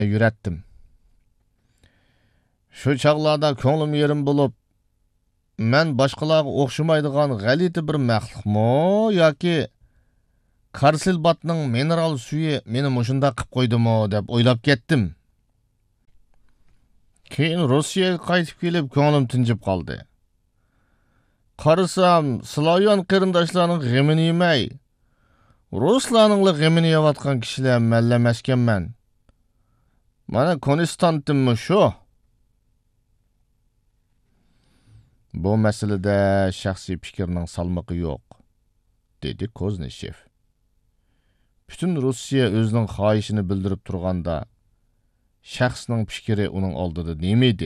yuratdim. Shu chaqlarda ko'nglim yerim bo'lib, men boshqalarga o'xshamaydigan g'alati bir maxluqmi yoki Karsilbatning mineral suyi meni mushunda qilib qo'ydimi deb o'ylab ketdim. Keyin Rossiyaga qaytib kelib ko'nglim tinchib qoldi. Qarasam, Slavyan qarindoshlarning g'amini yemay, ruslarning g'amini yeyotgan kishilar mallamaskanman. Mana konstantimmi shu? Bu masalada shaxsiy fikrning salmoqi yo'q, dedi Koznishev. Bütün Rossiya o'zining xohishini bildirib turganda, shaxsning fikri uning oldida nima edi?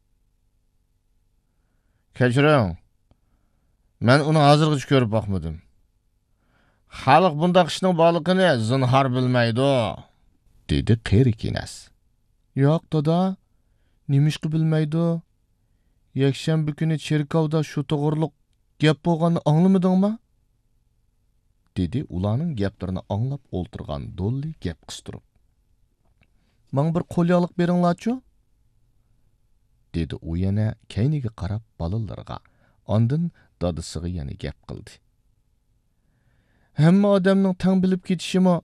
Kechiring, men uni hozirgacha ko'rib boqmadim. Xalq bundaq ishning borligini zinhor bilmaydi, dedi Qerikinas. Yo'q, dada, nimishqi bilmaydi? Yakshanba kuni cherkovda shu to'g'riliq gap bo'lganini anglamadingmi? Dedi ularning gaplarini anglab o'ltirgan Dolly gap qistirib. "Manga bir qo'lyog'liq beringlarchi?" dedi u yana kayniga qarab bolalarga, ondan dadisiga yana gap qildi. "Hamma odamning tang bilib ketishimi?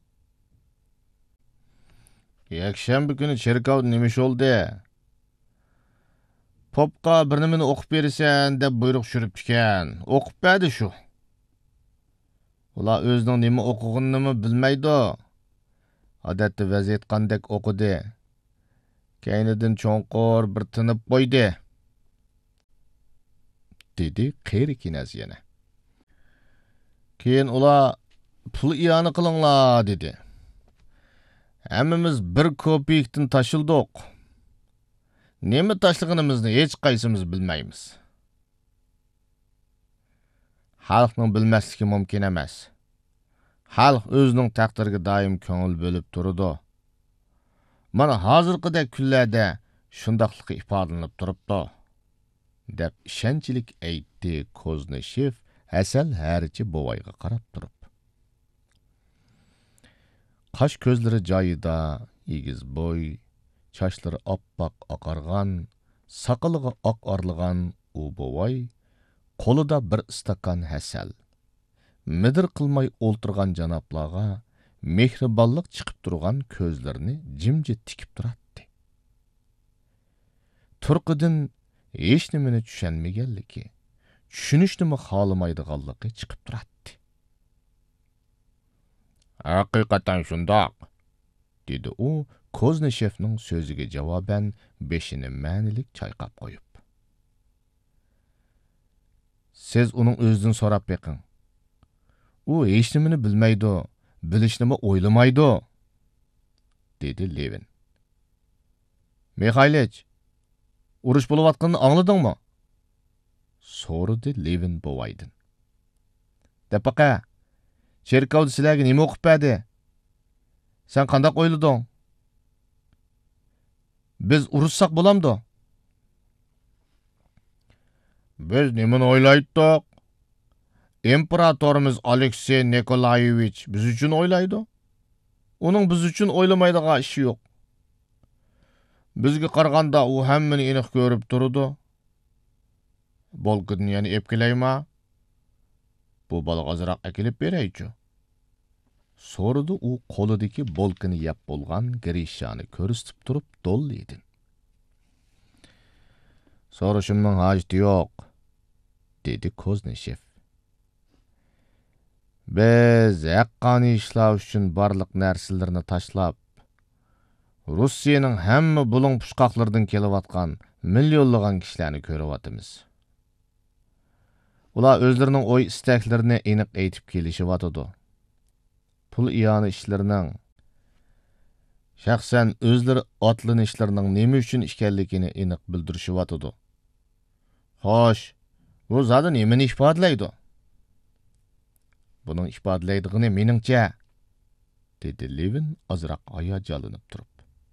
Yakshanba kuni cherkovda nima ish bo'ldi? Popqa bir nimani o'qib berasan deb buyruq tushiribdi-kan. O'qib berdi shu. Ular o'zining nima o'qiganini bilmaydi. Odatda vaziyat qandak o'qidi. Kaynidan cho'nqur bir tinib qo'ydi, dedi Qerikinas yana. Keyin ular pul iyoni qilinglar, dedi. Hammamiz bir kopiyikdan tashildik. Nima tashlag'inimizni hech qaysimiz bilmaymiz. Xalqning bilmasligi mumkin emas. Xalq o'zining taqdiriga doim ko'ngil bo'lib turadi. Mana hozirgidek kunlarda shundaqligi ifodalanib turibdi, deb ishonchlik aytdi Koznishev asal harichi bovayga qarab turib. Qash ko'zlari joyida, egiz bo'y, chochlari oppoq oqargan, soqoliga oq orligan u bovay qo'lida bir istakan hasal. Midir qilmay o'ltirgan janoblarga mehribonlik chiqib turgan ko'zlarini jimjit tikib turardi. Turqidan hech nimani tushunmaganligi, tushunishni xohlamaydiganligi chiqib turardi. Haqiqatan shundoq, dedi u Koznishevning so'ziga javoban beshini ma'nilik chayqab qo'yib. Siz uning o'zidan so'rab beqing. U hech nimani bilmaydi, bilishni o'ylamaydi, dedi Levin. Mikhailich, urush bo'layotganini angladingmi? So'radi Levin bovaydan. Dapaqa, cherkovda sizlarga nima o'qib berdi? Sen qanday o'ylading? Biz urushsak bo'lamdi? Biz nimani o'ylaydik? İmparatorimiz Aleksey Nikolayevich biz uchun o'ylaydi. Uning biz uchun o'ylamaydigan ishi yo'q. Bizga qaraganda u hammani aniq ko'rib turadi. Bolkidni yana epkilayma. Bu baliq azroq akilib beraychi. So'radi u qo'lidagi bolkini yap bo'lgan Grishani ko'rsatib turib Dollydan. So'rashimning hojati yo'q, dedi Koznishev. Biz haqqoniy ishlar uchun barliq narsalarni tashlab, Rossiyaning hamma bulung pushqoqlaridan kelayotgan millionlagan kishilarni ko'ryapmiz. Ular o'zlarining o'y istaklarini aniq aytib kelishyapti. Pul iyoni ishlarining, shaxsan o'zlari otlanishlarining nima uchun ekanligini aniq bildirishyapti. Xo'sh, bu zodi nimani ifodalaydi? Buning ifodalaydigini meningcha, dedi Levin ozroq hayajonlanib turib.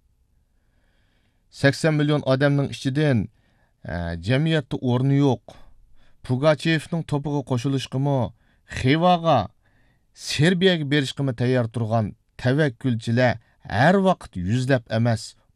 80 million odamning ichidan jamiyatda o'rni yo'q. Pugachevning to'piga qo'shilishqimi, Xivaga, Serbiyaga berishqimi tayyor turgan tavakkulchilar har vaqt yuzlab emas,